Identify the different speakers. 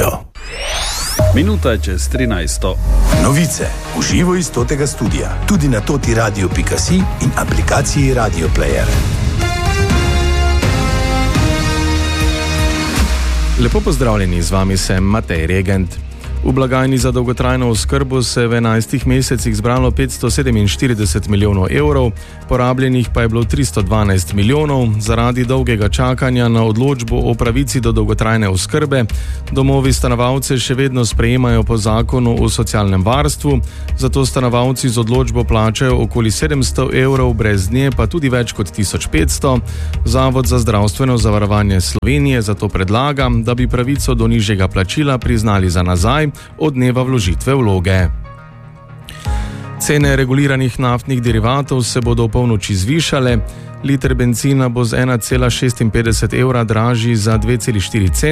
Speaker 1: Radio.
Speaker 2: Minuta čez 13.
Speaker 1: Novice v živo iz totega studia, tudi na totiradio.si in aplikaciji Radio Player.
Speaker 3: Lepo pozdravljeni, z vami sem Matej Regent. V blagajni za dolgotrajno oskrbo se v 11 mesecih zbralo 547 milijonov evrov, porabljenih pa je bilo 312 milijonov. Zaradi dolgega čakanja na odločbo o pravici do dolgotrajne oskrbe domovi stanovalce še vedno sprejemajo po zakonu o socialnem varstvu, zato stanovalci z odločbo plačajo okoli 700 evrov, brez nje pa tudi več kot 1500. Zavod za zdravstveno zavarovanje Slovenije zato predlaga, da bi pravico do nižjega plačila priznali za nazaj od dneva vložitve vloge. Cene reguliranih naftnih derivatov se bodo v polnoči zvišale. Liter bencina bo z 1,56 evra dražji za 2,4 centa.